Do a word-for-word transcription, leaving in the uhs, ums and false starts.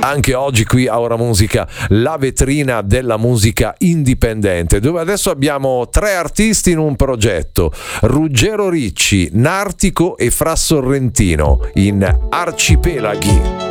Anche oggi qui a Ora Musica, la vetrina della musica indipendente, dove adesso abbiamo tre artisti in un progetto: Ruggero Ricci, Nartico e Fra Sorrentino in Arcipelaghi.